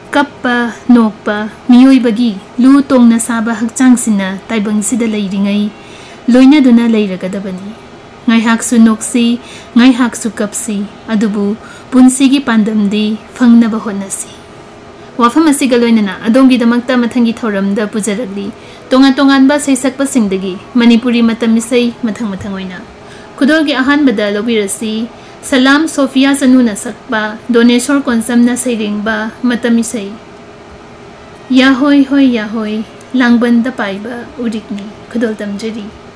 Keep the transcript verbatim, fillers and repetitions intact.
kappa नोक्पा मियोइबगी लू तोंगना साबा हक्चांगसिना ताइबंगसिदा लैरिङै लोइनादुना लैरगदबनी ngaihaksu noksi ngaihaksu kapsi adubu punsi gi pandamdi fangnaba honasi wafam asiga loinana adongi damakta mathangi thoramda pujaragli tonga tongan ba seisakpa singdagi manipuri matamisai mathang mathang oina khudolgi ahan bada lobirasi salam sofia sanuna sakpa doneshor konsamna sairingba matamisai ya hoi hoi ya hoi langbanda paiba urikni khudol tamjari